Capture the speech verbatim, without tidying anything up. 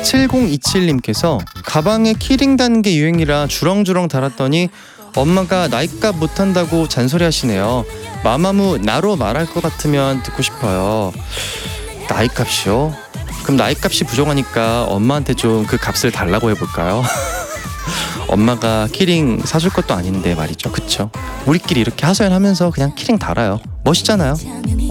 칠공이칠님께서 가방에 키링 다는 게 유행이라 주렁주렁 달았더니 엄마가 나이값 못한다고 잔소리하시네요. 마마무 나로 말할 것 같으면 듣고 싶어요. 나이값이요? 그럼 나이값이 부족하니까 엄마한테 좀 그 값을 달라고 해볼까요? 엄마가 키링 사줄 것도 아닌데 말이죠. 그쵸? 우리끼리 이렇게 하소연하면서 그냥 키링 달아요. 멋있잖아요.